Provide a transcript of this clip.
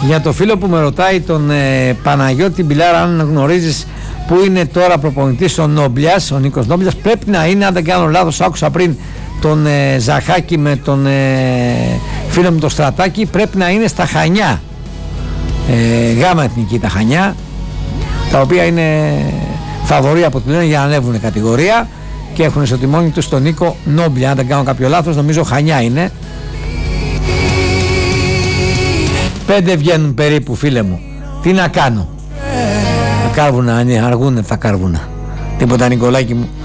Για το φίλο που με ρωτάει τον Παναγιώτη Μπιλάρα, αν γνωρίζεις που είναι τώρα προπονητής ο Νόμπλιας, ο Νίκος Νόμπλιας, πρέπει να είναι, αν δεν κάνω λάθος, άκουσα πριν τον Ζαχάκη με τον φίλο μου τον Στρατάκη, πρέπει να είναι στα Χανιά, γάμα εθνική τα Χανιά, τα οποία είναι φαβορί από την για να ανέβουν κατηγορία και έχουν στο τιμόνι τους τον Νίκο Νόμπλια. Αν δεν κάνω κάποιο λάθος, νομίζω Χανιά είναι. 5 βγαίνουν περίπου, φίλε μου. Τι να κάνω. Τα κάρβουνα, αν αργούνε τα κάρβουνα. Τίποτα, Νικολάκη μου.